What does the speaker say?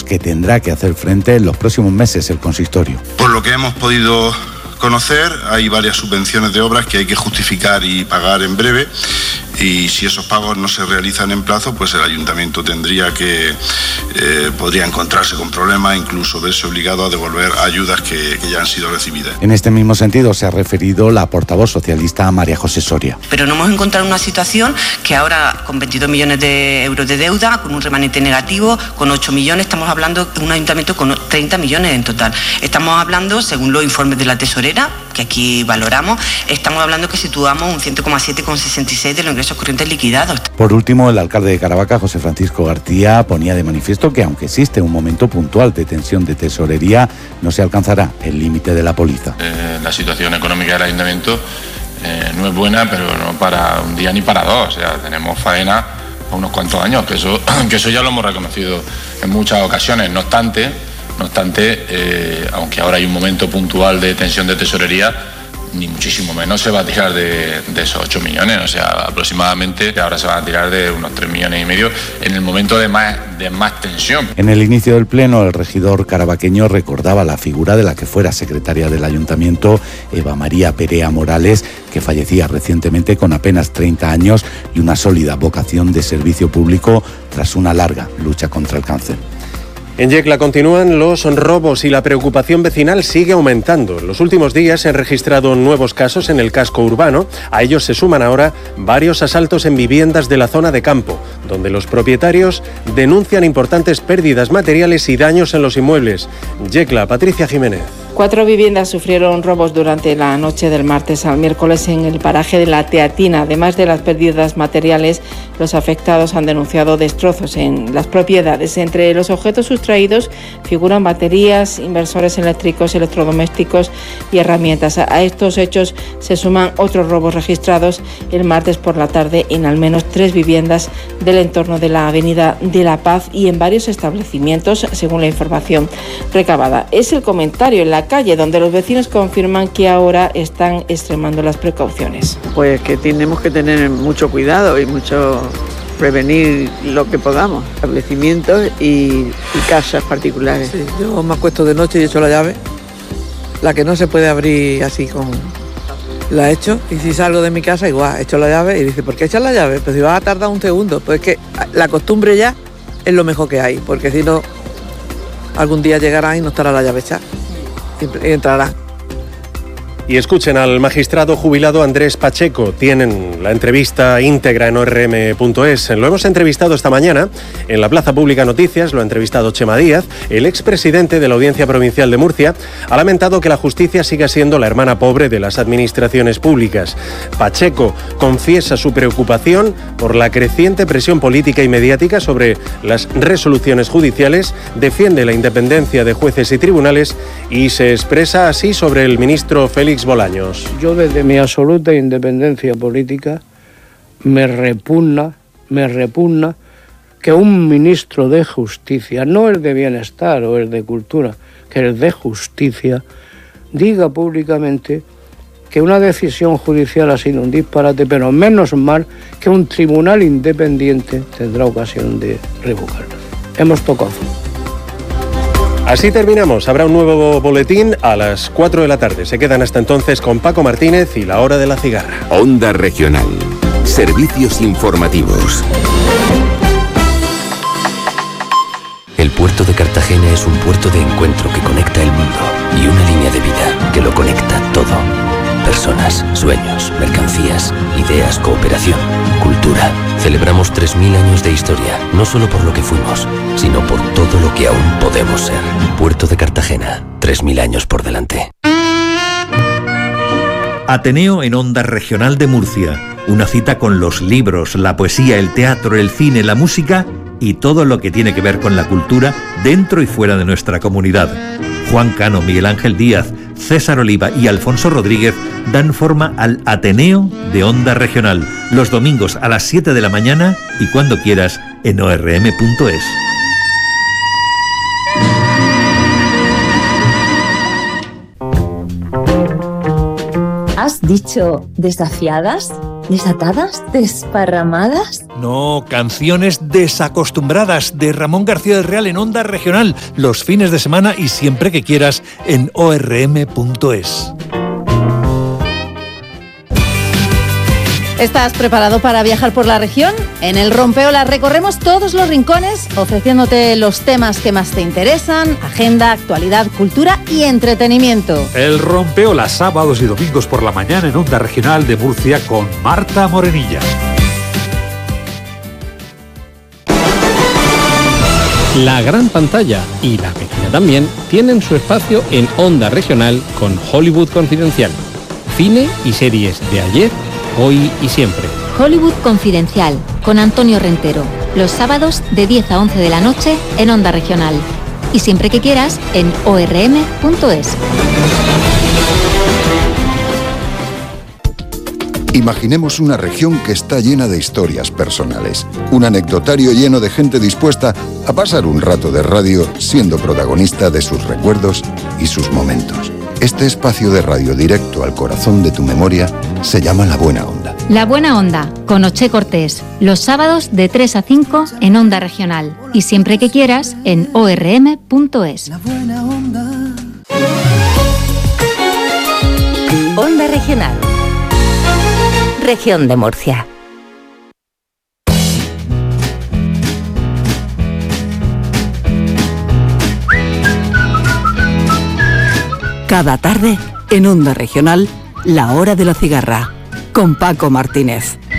que tendrá que hacer frente en los próximos meses el consistorio. Por lo que hemos podido conocer, hay varias subvenciones de obras que hay que justificar y pagar en breve, y si esos pagos no se realizan en plazo, pues el ayuntamiento podría encontrarse con problemas, incluso verse obligado a devolver ayudas que ya han sido recibidas. En este mismo sentido se ha referido la portavoz socialista María José Soria. Pero no hemos encontrado una situación que ahora, con 22 millones de euros de deuda, con un remanente negativo, con 8 millones, estamos hablando de un ayuntamiento con 30 millones en total. Estamos hablando, según los informes de la tesorera, que aquí valoramos, estamos hablando que situamos un 100,7,66 de los ingresos corrientes liquidados. Por último, el alcalde de Caravaca, José Francisco García, ponía de manifiesto que aunque existe un momento puntual de tensión de tesorería, no se alcanzará el límite de la póliza. La situación económica del ayuntamiento no es buena, pero no para un día ni para dos. O sea, tenemos faena a unos cuantos años, que eso ya lo hemos reconocido en muchas ocasiones. No obstante, aunque ahora hay un momento puntual de tensión de tesorería, ni muchísimo menos se va a tirar de esos 8 millones, o sea, aproximadamente ahora se van a tirar de unos 3,5 millones en el momento de más tensión. En el inicio del pleno, el regidor caravaqueño recordaba la figura de la que fuera secretaria del ayuntamiento, Eva María Perea Morales, que fallecía recientemente con apenas 30 años y una sólida vocación de servicio público tras una larga lucha contra el cáncer. En Yecla continúan los robos y la preocupación vecinal sigue aumentando. En los últimos días se han registrado nuevos casos en el casco urbano. A ellos se suman ahora varios asaltos en viviendas de la zona de campo, donde los propietarios denuncian importantes pérdidas materiales y daños en los inmuebles. Yecla, Patricia Jiménez. 4 viviendas sufrieron robos durante la noche del martes al miércoles en el paraje de La Teatina. Además de las pérdidas materiales, los afectados han denunciado destrozos en las propiedades. Entre los objetos sustraídos figuran baterías, inversores eléctricos, electrodomésticos y herramientas. A estos hechos se suman otros robos registrados el martes por la tarde en al menos 3 viviendas del entorno de la Avenida de la Paz y en varios establecimientos, según la información recabada. Es el comentario en la calle, donde los vecinos confirman que ahora están extremando las precauciones. Pues que tenemos que tener mucho cuidado y mucho prevenir lo que podamos, establecimientos y casas particulares. Sí, yo me acuesto de noche y echo la llave, la que no se puede abrir así la echo, y si salgo de mi casa igual, echo la llave y dice, ¿por qué echas la llave? Pues si vas a tardar un segundo, pues es que la costumbre ya es lo mejor que hay, porque si no, algún día llegará y no estará la llave echada. Y entrará. Y escuchen al magistrado jubilado Andrés Pacheco. Tienen la entrevista íntegra en orm.es. Lo hemos entrevistado esta mañana en la Plaza Pública Noticias, lo ha entrevistado Chema Díaz. El expresidente de la Audiencia Provincial de Murcia ha lamentado que la justicia siga siendo la hermana pobre de las administraciones públicas. Pacheco confiesa su preocupación por la creciente presión política y mediática sobre las resoluciones judiciales, defiende la independencia de jueces y tribunales y se expresa así sobre el ministro Félix Bolaños. Yo, desde mi absoluta independencia política, me repugna que un ministro de Justicia, no el de Bienestar o el de Cultura, que el de Justicia, diga públicamente que una decisión judicial ha sido un disparate, pero menos mal que un tribunal independiente tendrá ocasión de revocarlo. Hemos tocado. Así terminamos. Habrá un nuevo boletín a las 4 de la tarde. Se quedan hasta entonces con Paco Martínez y La Hora de la Cigarra. Onda Regional. Servicios informativos. El puerto de Cartagena es un puerto de encuentro que conecta el mundo y una línea de vida que lo conecta todo. Personas, sueños, mercancías, ideas, cooperación, cultura. Celebramos 3.000 años de historia, no solo por lo que fuimos, sino por todo lo que aún podemos ser. Puerto de Cartagena, 3.000 años por delante. Ateneo en Onda Regional de Murcia. Una cita con los libros, la poesía, el teatro, el cine, la música y todo lo que tiene que ver con la cultura dentro y fuera de nuestra comunidad. Juan Cano, Miguel Ángel Díaz, César Oliva y Alfonso Rodríguez dan forma al Ateneo de Onda Regional, los domingos a las 7 de la mañana y cuando quieras en orm.es. ¿Has dicho desafiadas? ¿Desatadas? ¿Desparramadas? No, canciones desacostumbradas de Ramón García del Real en Onda Regional, los fines de semana y siempre que quieras en orm.es. ¿Estás preparado para viajar por la región? En el Rompeolas recorremos todos los rincones, ofreciéndote los temas que más te interesan, agenda, actualidad, cultura y entretenimiento. El Rompeolas, sábados y domingos por la mañana en Onda Regional de Murcia con Marta Morenilla. La gran pantalla y la pequeña también tienen su espacio en Onda Regional con Hollywood Confidencial. Cine y series de ayer, hoy y siempre. Hollywood Confidencial, con Antonio Rentero. Los sábados de 10 a 11 de la noche en Onda Regional. Y siempre que quieras en orm.es. Imaginemos una región que está llena de historias personales. Un anecdotario lleno de gente dispuesta a pasar un rato de radio siendo protagonista de sus recuerdos y sus momentos. Este espacio de radio directo al corazón de tu memoria se llama La Buena Onda. La Buena Onda, con Oche Cortés. Los sábados de 3 a 5 en Onda Regional. Y siempre que quieras en orm.es. Onda Regional. Región de Murcia. Cada tarde, en Onda Regional, La Hora de la Cigarra, con Paco Martínez.